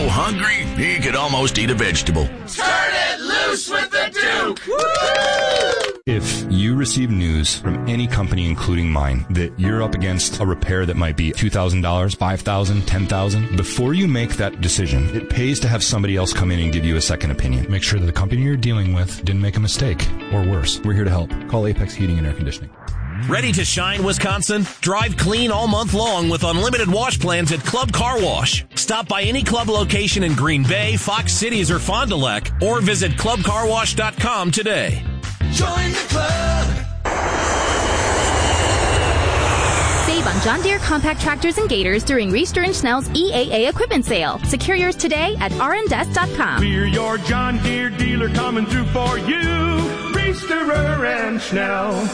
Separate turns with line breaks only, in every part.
so hungry he could almost eat a vegetable.
Turn it loose with the Duke!
If you receive news from any company, including mine, that you're up against a repair that might be $2,000, $5,000, $10,000, before you make that decision, it pays to have somebody else come in and give you a second opinion. Make sure that the company you're dealing with didn't make a mistake, or worse. We're here to help. Call Apex Heating and Air Conditioning.
Ready to shine, Wisconsin? Drive clean all month long with unlimited wash plans at Club Car Wash. Stop by any club location in Green Bay, Fox Cities, or Fond du Lac, or visit clubcarwash.com today.
Join the club!
Save on John Deere compact tractors and gators during Reister and Schnell's EAA equipment sale. Secure yours today at rndesk.com.
We're your John Deere dealer coming through for you. Reisterer and Schnell.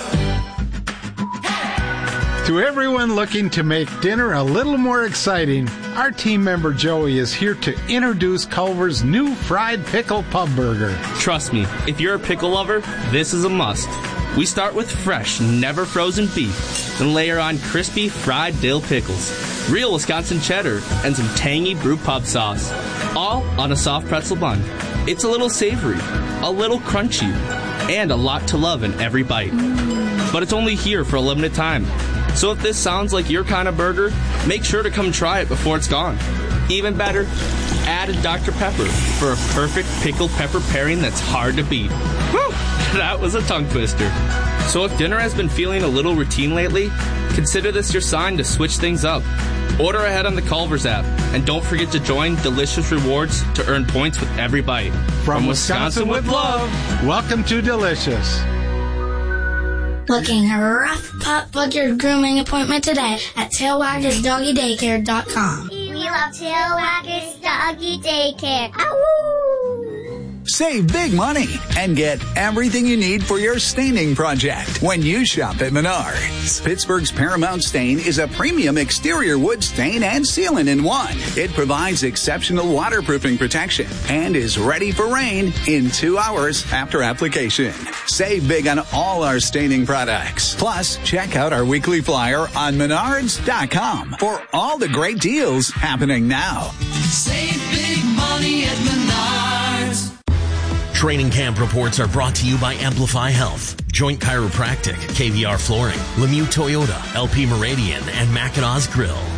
To everyone looking to make dinner a little more exciting, our team member Joey is here to introduce Culver's new fried pickle pub burger.
Trust me, if you're a pickle lover, this is a must. We start with fresh, never frozen beef, then layer on crispy fried dill pickles, real Wisconsin cheddar, and some tangy brew pub sauce, all on a soft pretzel bun. It's a little savory, a little crunchy, and a lot to love in every bite. But it's only here for a limited time. So if this sounds like your kind of burger, make sure to come try it before it's gone. Even better, add a Dr. Pepper for a perfect pickled pepper pairing that's hard to beat. Whew, that was a tongue twister. So if dinner has been feeling a little routine lately, consider this your sign to switch things up. Order ahead on the Culver's app, and don't forget to join Delicious Rewards to earn points with every bite.
From Wisconsin with love, welcome to Delicious.
Booking a rough pup book your grooming appointment today at TailwaggersDoggyDaycare.com.
We love Tailwaggers Doggy Daycare. Ow!
Save big money and get everything you need for your staining project when you shop at Menards. Pittsburgh's Paramount Stain is a premium exterior wood stain and sealant in one. It provides exceptional waterproofing protection and is ready for rain in 2 hours after application. Save big on all our staining products. Plus, check out our weekly flyer on Menards.com for all the great deals happening now.
Save big money at Menards.
Training camp reports are brought to you by Amplify Health, Joint Chiropractic, KVR Flooring, Lemieux Toyota, LP Meridian, and Mackinac Grill.